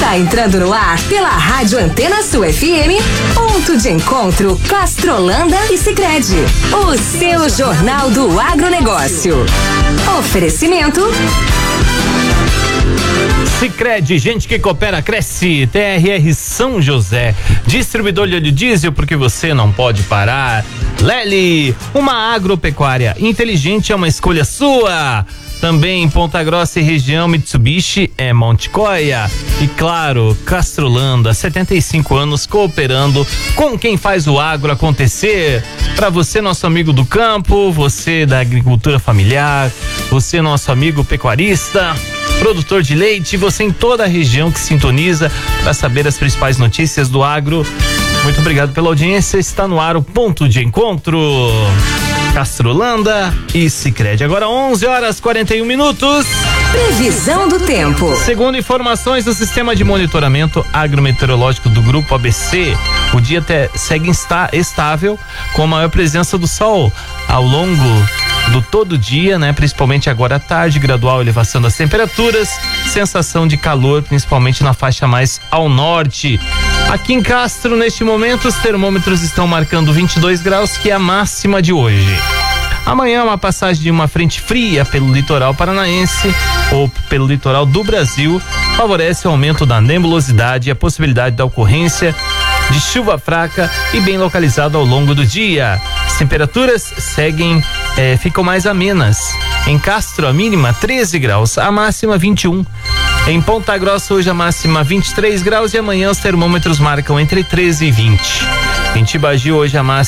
Está entrando no ar pela Rádio Antena Sul FM, ponto de encontro Castrolanda e Sicredi. O seu Jornal do Agronegócio. Oferecimento Sicredi, gente que coopera, cresce. TRR São José, distribuidor de óleo diesel, porque você não pode parar. Lely, uma agropecuária inteligente é uma escolha sua. Também em Ponta Grossa e região, Mitsubishi é Monte Coia. E claro, Castrolanda, 75 anos cooperando com quem faz o agro acontecer. Para você, nosso amigo do campo, você da agricultura familiar, você, nosso amigo pecuarista, produtor de leite, você em toda a região que sintoniza para saber as principais notícias do agro. Muito obrigado pela audiência. Está no ar o ponto de encontro Castrolanda e Sicredi. Agora 11h41. Previsão do tempo. Segundo informações do Sistema de Monitoramento Agrometeorológico do Grupo ABC, o dia segue estável, com a maior presença do sol ao longo do todo dia, né? Principalmente agora à tarde, gradual elevação das temperaturas, sensação de calor, principalmente na faixa mais ao norte. Aqui em Castro, neste momento, os termômetros estão marcando 22 graus, que é a máxima de hoje. Amanhã, uma passagem de uma frente fria pelo litoral paranaense ou pelo litoral do Brasil favorece o aumento da nebulosidade e a possibilidade da ocorrência de chuva fraca e bem localizada ao longo do dia. As temperaturas ficam mais amenas. Em Castro, a mínima 13 graus, a máxima 21. Em Ponta Grossa, hoje a máxima 23 graus e amanhã os termômetros marcam entre 13 e 20. Em Tibagi, hoje a máxima